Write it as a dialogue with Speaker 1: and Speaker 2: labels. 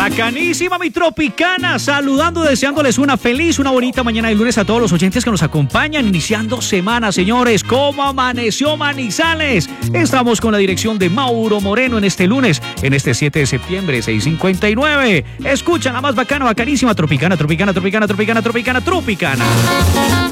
Speaker 1: Bacanísima mi tropicana, saludando, deseándoles una feliz, una bonita mañana de lunes a todos los oyentes que nos acompañan, iniciando semana, señores. ¿Cómo amaneció Manizales? Estamos con la dirección de Mauro Moreno en este lunes, en este 7 de septiembre, 6:59. Escuchan la más bacana, bacanísima, tropicana, tropicana, tropicana, tropicana, tropicana, tropicana.